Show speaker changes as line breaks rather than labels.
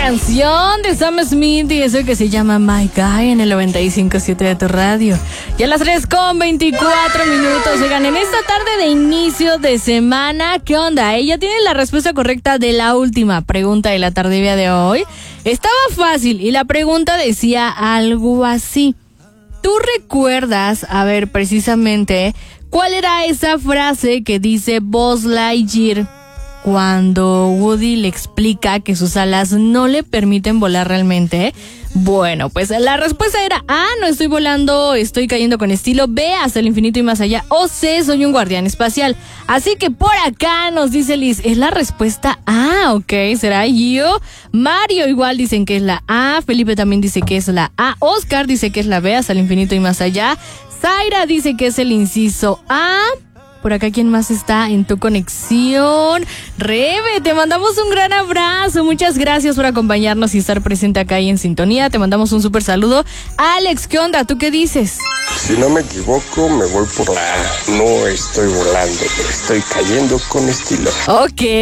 canción de Sam Smith y eso que se llama My Guy en el 95.7 de tu radio. Ya a las 3:24. Oigan, en esta tarde de inicio de semana, ¿qué onda? ¿Ya tienen la respuesta correcta de la última pregunta de la tardevia de hoy? Estaba fácil y la pregunta decía algo así. ¿Tú recuerdas, a ver, precisamente, cuál era esa frase que dice Buzz Lightyear cuando Woody le explica que sus alas no le permiten volar realmente? Bueno, pues la respuesta era A, no estoy volando, estoy cayendo con estilo. B, hasta el infinito y más allá. O C, soy un guardián espacial. Así que por acá nos dice Liz, es la respuesta A, ok, será yo. Mario igual dicen que es la A, Felipe también dice que es la A, Oscar dice que es la B, hasta el infinito y más allá. Zaira dice que es el inciso A. Por acá, ¿quién más está en tu conexión? Rebe, te mandamos un gran abrazo. Muchas gracias por acompañarnos y estar presente acá y en sintonía. Te mandamos un súper saludo. Alex, ¿qué onda? ¿Tú qué dices?
Si no me equivoco, me voy por la A. No estoy volando, pero estoy cayendo con estilo.
Ok.